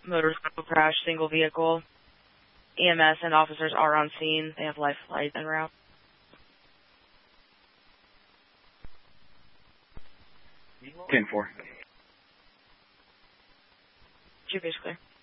motorcycle crash, single vehicle. EMS and officers are on scene. They have life flight en route. 10-4. Two clear.